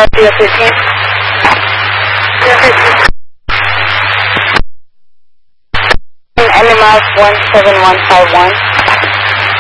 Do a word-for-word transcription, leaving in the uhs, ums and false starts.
uh, D L fifteen. D L fifteen. N M F one seven one five one.